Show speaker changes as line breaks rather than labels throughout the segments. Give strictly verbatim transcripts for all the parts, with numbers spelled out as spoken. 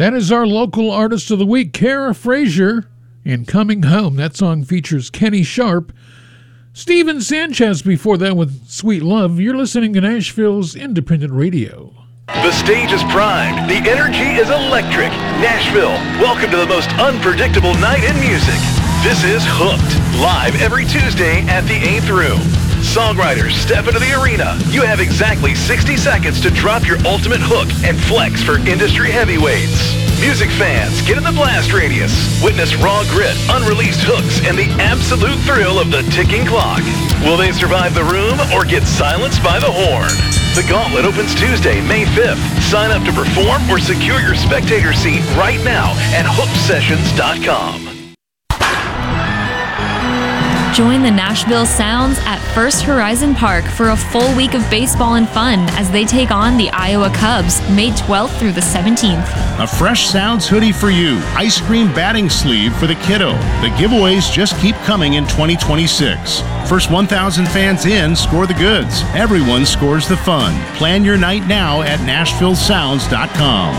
That is our local artist of the week, Kara Frazier, and Coming Home. That song features Kenny Sharp. Steven Sanchez before that with Sweet Love. You're listening to Nashville's Independent Radio.
The stage is primed. The energy is electric. Nashville, welcome to the most unpredictable night in music. This is Hooked, live every Tuesday at the eighth Room. Songwriters step into the arena. You have exactly sixty seconds to drop your ultimate hook and flex for industry heavyweights. Music fans, get in the blast radius. Witness raw grit, unreleased hooks, and the absolute thrill of the ticking clock. Will they survive the room or get silenced by the horn? The Gauntlet opens Tuesday, May fifth. Sign up to perform or secure your spectator seat right now at hooked sessions dot com.
Join the Nashville Sounds at First Horizon Park for a full week of baseball and fun as they take on the Iowa Cubs, May twelfth through the seventeenth.
A Fresh Sounds hoodie for you, ice cream batting sleeve for the kiddo. The giveaways just keep coming in twenty twenty-six. First one thousand fans in score the goods. Everyone scores the fun. Plan your night now at nashville sounds dot com.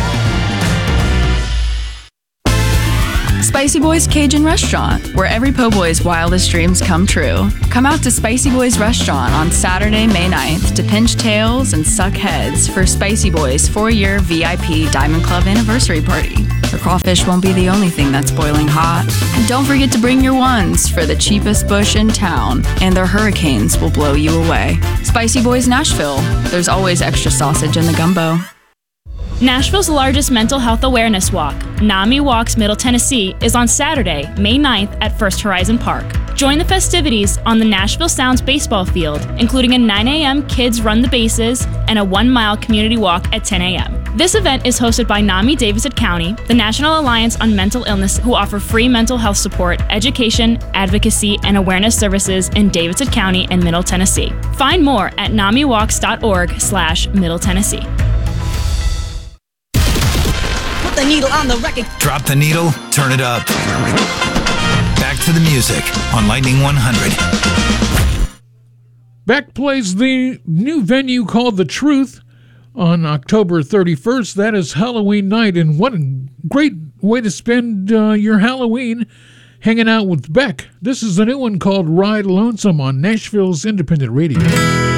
Spicy Boys Cajun Restaurant, where every po' boy's wildest dreams come true. Come out to Spicy Boys Restaurant on Saturday, May ninth to pinch tails and suck heads for Spicy Boys' four-year V I P Diamond Club anniversary party. The crawfish won't be the only thing that's boiling hot. And don't forget to bring your ones for the cheapest bush in town, and their hurricanes will blow you away. Spicy Boys Nashville, there's always extra sausage in the gumbo.
Nashville's largest mental health awareness walk, NAMI Walks Middle Tennessee, is on Saturday, May ninth at First Horizon Park. Join the festivities on the Nashville Sounds baseball field, including a nine a.m. Kids Run the Bases and a one-mile community walk at ten a.m. This event is hosted by NAMI Davidson County, the National Alliance on Mental Illness, who offer free mental health support, education, advocacy, and awareness services in Davidson County and Middle Tennessee. Find more at nami walks dot org slash Middle Tennessee.
The needle on the record.
Drop the needle, turn it up. Back to the music on Lightning one hundred.
Beck plays the new venue called The Truth on October thirty-first. That is Halloween night, and what a great way to spend uh, your Halloween hanging out with Beck. This is a new one called Ride Lonesome on Nashville's Independent Radio.